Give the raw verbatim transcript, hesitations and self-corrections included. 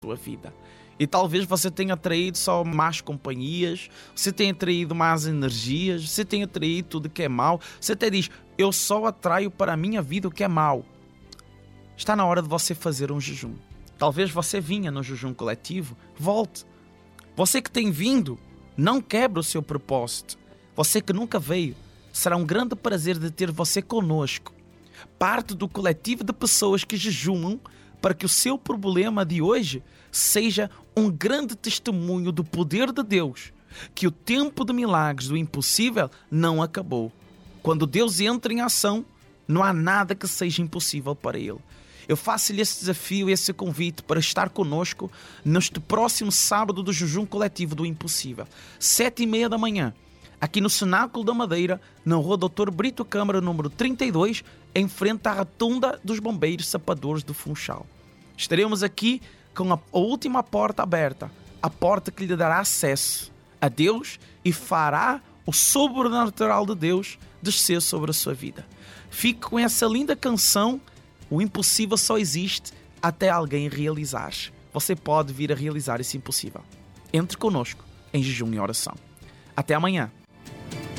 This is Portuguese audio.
sua vida. E talvez você tenha atraído só más companhias, você tenha atraído más energias, você tenha atraído tudo que é mau. Você até diz, eu só atraio para a minha vida o que é mau. Está na hora de você fazer um jejum. Talvez você vinha no jejum coletivo, volte. Você que tem vindo, não quebre o seu propósito. Você que nunca veio, será um grande prazer de ter você conosco. Parte do coletivo de pessoas que jejumam para que o seu problema de hoje seja um grande testemunho do poder de Deus, que o tempo de milagres do impossível não acabou. Quando Deus entra em ação, não há nada que seja impossível para Ele. Eu faço-lhe esse desafio e esse convite para estar conosco neste próximo sábado do jejum coletivo do impossível, sete e meia da manhã, aqui no Cenáculo da Madeira, na rua doutor Brito Câmara, número trinta e dois, em frente à rotunda dos bombeiros sapadores do Funchal. Estaremos aqui com a última porta aberta, a porta que lhe dará acesso a Deus e fará o sobrenatural de Deus descer sobre a sua vida. Fique com essa linda canção, o impossível só existe até alguém realizar. Você pode vir a realizar esse impossível. Entre conosco em jejum e oração. Até amanhã.